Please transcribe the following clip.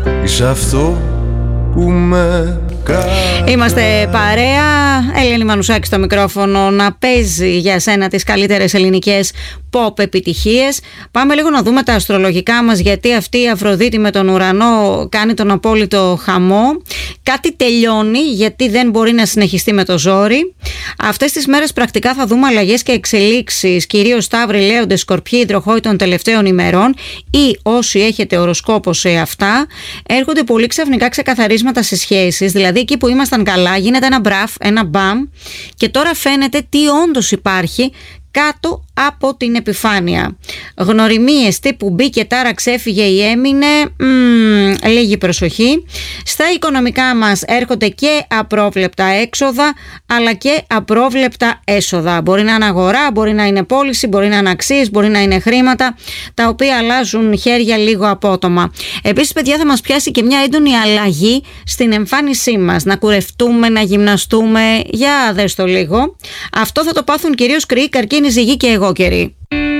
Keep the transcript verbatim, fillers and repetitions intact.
είσαι αυτό που με κάνει. Είμαστε παρέα, Ελένη Μανουσάκη στο μικρόφωνο, να παίζει για σένα τις καλύτερες ελληνικές pop επιτυχίες. Πάμε λίγο να δούμε τα αστρολογικά μας, γιατί αυτή η Αφροδίτη με τον ουρανό κάνει τον απόλυτο χαμό. Κάτι τελειώνει, γιατί δεν μπορεί να συνεχιστεί με το ζόρι. Αυτές τις μέρες πρακτικά θα δούμε αλλαγές και εξελίξεις, κυρίως Σταύροι, Λέοντες, Σκορπιοί, Υδροχόοι των τελευταίων ημερών, ή όσοι έχετε οροσκόπο σε αυτά. Έρχονται πολύ ξαφνικά ξεκαθαρίσματα σε σχέσεις, δηλαδή εκεί που ήμασταν καλά γίνεται ένα μπραφ, ένα μπαμ, και τώρα φαίνεται τι όντως υπάρχει κάτω από την επιφάνεια. Γνωριμίες τύπου μπήκε, τάραξε, έφυγε ή έμεινε, μ, λίγη προσοχή. Στα οικονομικά μας έρχονται και απρόβλεπτα έξοδα, αλλά και απρόβλεπτα έσοδα. Μπορεί να είναι αγορά, μπορεί να είναι πώληση, μπορεί να είναι αξίες, μπορεί να είναι χρήματα, τα οποία αλλάζουν χέρια λίγο απότομα. Επίσης, παιδιά, θα μας πιάσει και μια έντονη αλλαγή στην εμφάνισή μας. Να κουρευτούμε, να γυμναστούμε. Για δες το λίγο. Αυτό θα το πάθουν κυρίως Κρυοί, Καρκίνοι, Ζυγοί και εγώ καιροί.